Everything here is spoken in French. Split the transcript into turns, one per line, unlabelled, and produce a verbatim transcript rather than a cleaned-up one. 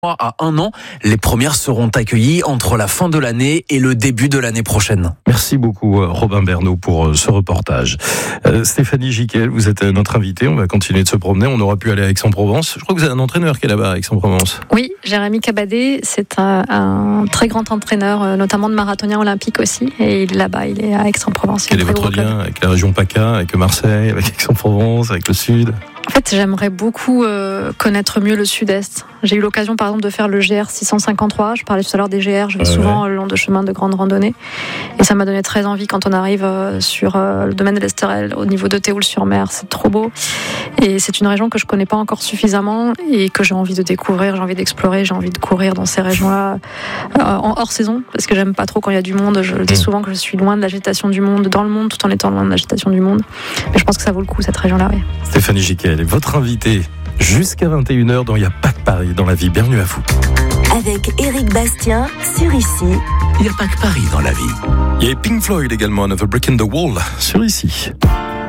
À un an, les premières seront accueillies entre la fin de l'année et le début de l'année prochaine.
Merci beaucoup Robin Bernot pour ce reportage. Euh, Stéphanie Giquel, vous êtes notre invitée, on va continuer de se promener, on aura pu aller à Aix-en-Provence. Je crois que vous avez un entraîneur qui est là-bas à Aix-en-Provence.
Oui, Jérémy Cabadé, c'est un, un très grand entraîneur, notamment de marathonien olympique aussi, et il est là-bas, il est à Aix-en-Provence.
Quel est votre lien avec la région PACA, avec Marseille, avec Aix-en-Provence, avec le Sud ?
En fait, j'aimerais beaucoup euh, connaître mieux le Sud-Est. J'ai eu l'occasion, par exemple, de faire le G R six cent cinquante-trois. Je parlais tout à l'heure des G R. Je vais
ouais,
souvent
ouais.
le long de chemins de grande randonnée. Et ça m'a donné très envie quand on arrive euh, sur euh, le domaine de l'Esterel, au niveau de Théoul-sur-Mer. C'est trop beau. Et c'est une région que je connais pas encore suffisamment et que j'ai envie de découvrir, j'ai envie d'explorer, j'ai envie de courir dans ces régions-là euh, en hors saison, parce que j'aime pas trop quand il y a du monde. Je dis souvent que je suis loin de l'agitation du monde, dans le monde, tout en étant loin de l'agitation du monde. Mais je pense que ça vaut le coup, cette région-là, oui.
Stéphanie Giquel est votre invitée jusqu'à vingt et une heures dans Il n'y a pas que Paris dans la vie. Bienvenue à vous.
Avec Éric Bastien sur Ici.
Il n'y a pas que Paris dans la vie.
Il y a Pink Floyd également, Another Brick in the Wall sur Ici.